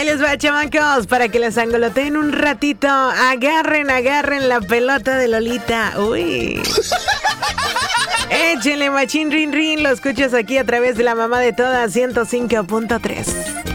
Ahí les va, chamacos, para que les angoloteen un ratito. Agarren la pelota de Lolita. Uy. Échenle machín rin rin. Lo escuchas aquí a través de la mamá de todas, 105.3.